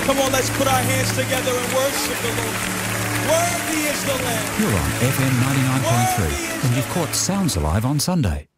Come on, let's put our hands together and worship the Lord. Worthy is the Lamb. You're on FM 99.3 and you've caught Sounds Alive on Sunday.